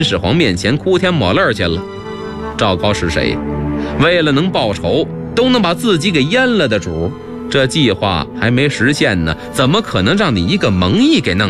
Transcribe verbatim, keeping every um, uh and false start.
始皇面前哭天抹泪去了。赵高是谁？为了能报仇，都能把自己给阉了的主，这计划还没实现呢，怎么可能让你一个蒙毅给弄